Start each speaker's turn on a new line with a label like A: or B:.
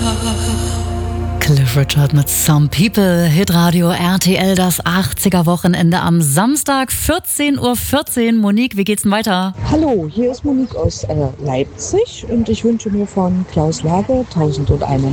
A: Cliff Richard mit Some People, Hitradio RTL, das 80er-Wochenende am Samstag, 14:14 Uhr. Monique, wie geht's denn weiter?
B: Hallo, hier ist Monique aus Leipzig und ich wünsche mir von Klaus Lage 1001